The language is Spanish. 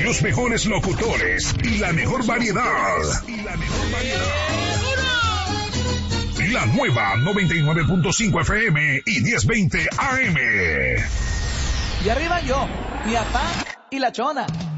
Los mejores locutores y la mejor variedad. La nueva 99.5 FM y 1020 AM. Y arriba yo, mi papá y la chona.